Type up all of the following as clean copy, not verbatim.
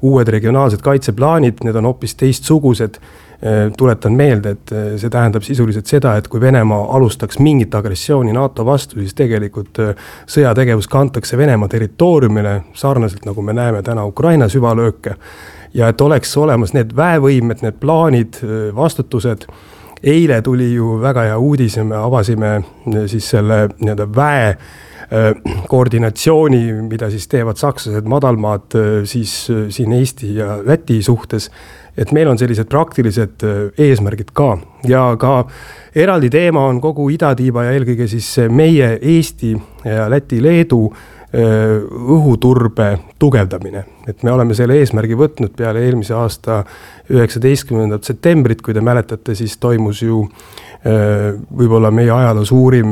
uued regionaalsed kaitseplaanid, need on hoopis teistsugused. Tuletan meelde, et see tähendab sisuliselt seda, et kui Venemaa alustaks mingit agressiooni NATO vastu, siis tegelikult sõjategevus kantakse Venemaa territooriumile, sarnaselt nagu me näeme täna Ukraina süvalööke, ja et oleks olemas need väevõimed, need plaanid, vastutused. Eile tuli ju väga hea uudis ja me avasime siis selle väe koordinatsiooni, mida siis teevad sakslased madalmaad siis siin Eesti ja Läti suhtes, et meil on sellised praktilised eesmärgid ka. Ja ka eraldi teema on kogu idatiiba ja eelkõige siis meie Eesti ja Läti Leedu õhuturbe tugevdamine. Et me oleme selle eesmärgi võtnud peale eelmise aasta 19. septembrit, kui te mäletate, siis toimus ju võib-olla meie ajaloo suurim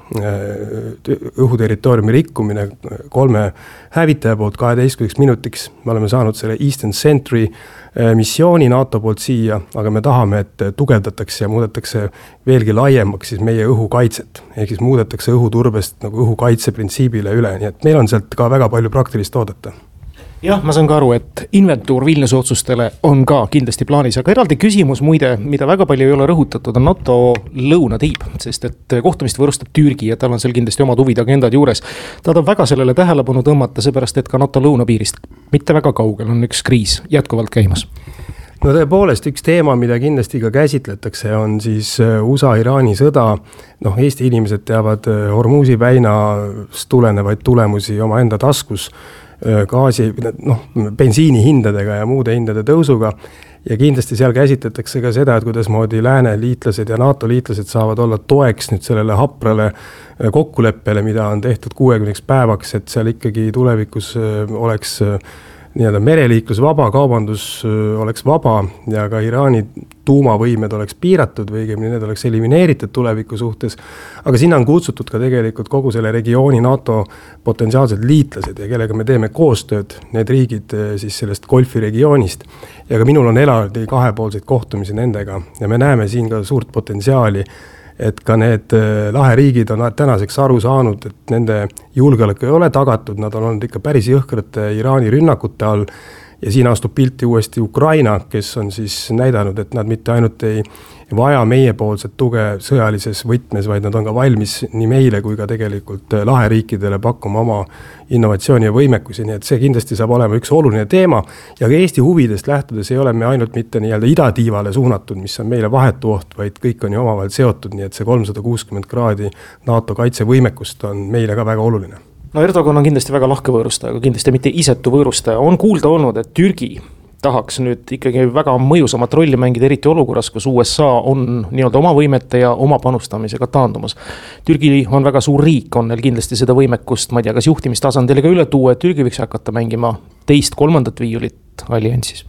õhuterritooriumi rikkumine 3 hävitaja poolt 12 minutiks. Me oleme saanud selle Eastern Sentry missiooni NATO poolt siia, aga me tahame, et tugevdatakse ja muudetakse veelgi laiemaks siis meie õhukaitset. Ehk siis muudetakse õhuturbest nagu õhukaitse printsiibile üle, nii et meil on sealt ka väga palju praktilist oodata. Jah, ma saan ka aru, et inventuur Vilniuse otsustele on ka kindlasti plaanis, aga eraldi küsimus muide, mida väga palju ei ole rõhutatud, on NATO lõunatiib, sest et kohtumist võõrustab Türgi ja tal on seal kindlasti omad huvid agendad juures. Ta tahab väga sellele tähelepanu tõmmata, seepärast et ka NATO lõunapiirist mitte väga kaugel on üks kriis jätkuvalt käimas. No tõepoolest, üks teema, mida kindlasti ka käsitletakse, on siis USA-Iraani sõda. Eesti inimesed teavad Hormuzi väinast tulenevaid tulemusi oma enda taskus, gaasi, bensiini hindadega ja muude hindade tõusuga. Ja kindlasti seal käsitletakse ka seda, et kuidas moodi lääne liitlased ja NATO liitlased saavad olla toeks nüüd sellele haprale kokkuleppele, mida on tehtud 60 päevaks, et seal ikkagi tulevikus oleks mereliiklus vaba, kaubandus oleks vaba ja ka Iraani tuumavõimed oleks piiratud või õigemini need oleks elimineeritud tuleviku suhtes. Aga sinna on kutsutud ka tegelikult kogu selle regiooni NATO potentsiaalsed liitlased ja kellega me teeme koostööd, need riigid siis sellest Golfi regioonist. Ja ka minul on eraldi 2-poolseid kohtumisi nendega ja me näeme siin ka suurt potentsiaali, et ka need laheriigid on tänaseks aru saanud, et nende julgeolek ei ole tagatud, nad on olnud ikka päris jõhkrate Iraani rünnakute all ja siin astub pilti uuesti Ukraina, kes on siis näidanud, et nad mitte ainult ei vaja meiepoolset tuge sõjalises võtmes, vaid nad on ka valmis nii meile kui ka tegelikult laheriikidele pakkuma oma innovatsiooni ja võimekusi, nii et see kindlasti saab olema üks oluline teema ja ka Eesti huvidest lähtudes ei ole me ainult mitte nii-öelda idatiivale suunatud, mis on meile vahetu oht, vaid kõik on ju omavahel seotud, nii et see 360 kraadi NATO kaitsevõimekust on meile ka väga oluline. No Erdogan on kindlasti väga lahke võõrustaja, aga kindlasti mitte isetu võõrustaja. On kuulda olnud, et Türgi tahaks nüüd ikkagi väga mõjusamat rolli mängida, eriti olukorras, kus USA on nii-öelda oma võimete ja oma panustamisega taandumas. Türgi on väga suur riik, on neil kindlasti seda võimekust, ma ei tea, kas juhtimistasandil ka üle tuua, et Türgi võiks hakata mängima 2-3 viiulit alliansis.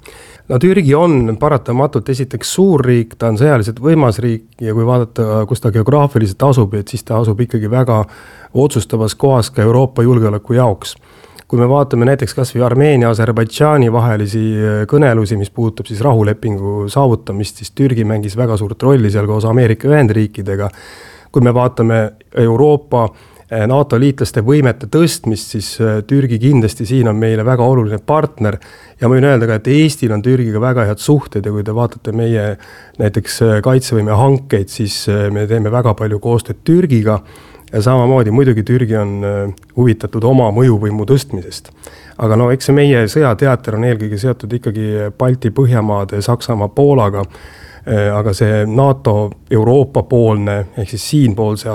No Türgi on paratamatult esiteks suur riik, ta on sõjaliselt võimas riik ja kui vaadata, kus ta geograafiliselt asub, et siis ta asub ikkagi väga otsustavas kohas ka Euroopa julgeoleku jaoks. Kui me vaatame näiteks kas või Armeenia, Aserbaidžaani vahelisi kõnelusi, mis puudutab siis rahulepingu saavutamist, siis Türgi mängis väga suurt rolli seal koos Ameerika Ühendriikidega. Kui me vaatame Euroopa NATO liitlaste võimete tõstmist, siis Türgi kindlasti siin on meile väga oluline partner ja ma võin öelda ka, et Eestil on Türgiga väga head suhted ja kui te vaatate meie näiteks kaitsevõime hankeid, siis me teeme väga palju koostööd Türgiga ja samamoodi muidugi Türgi on huvitatud oma mõjuvõimu tõstmisest. Aga eks see meie sõjateater on eelkõige seotud ikkagi Balti, Põhjamaade, Saksamaa, Poolaga, aga see NATO Euroopa poolne ehk siis siinpoolse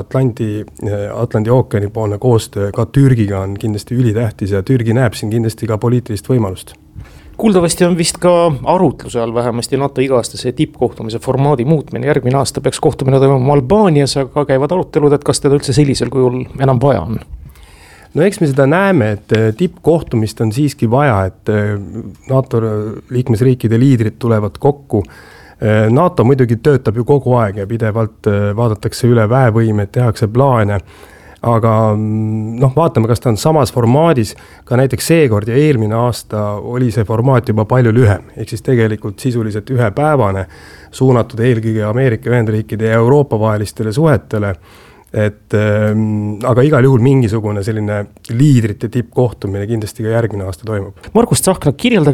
Atlandi ookeani poolne koostöö ka Türgiga on kindlasti ülitähtis ja Türgi näeb siin kindlasti ka poliitilist võimalust. Kuuldavasti on vist ka arutluse all vähemasti NATO iga-aastase tippkohtumise formaadi muutmine. Järgmine aasta peaks kohtumine toimuma Albaanias, aga käivad arutelud, et kas teda üldse sellisel kujul enam vaja on? No eks me seda näeme, et tippkohtumist on siiski vaja, et NATO liikmesriikide liidrid tulevad kokku. NATO muidugi töötab ju kogu aeg ja pidevalt vaadatakse üle väevõime, tehakse plaane, aga vaatame, kas ta on samas formaadis, ka näiteks seekord ja eelmine aasta oli see formaat juba palju lühem, ehk siis tegelikult sisuliselt ühepäevane, suunatud eelkõige Ameerika Ühendriikide ja Euroopa vahelistele suhetele, aga igal juhul mingisugune selline liidrite tippkohtumine kindlasti ka järgmine aasta toimub. Margus Tsahkna, kirjelda